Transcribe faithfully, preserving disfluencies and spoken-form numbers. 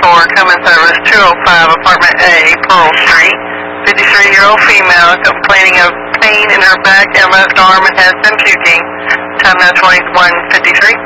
for Common Service two oh five, Apartment A, Pearl Street. fifty-three-year-old female complaining of pain in her back and left arm and has been puking. Time now twenty-one fifty-three.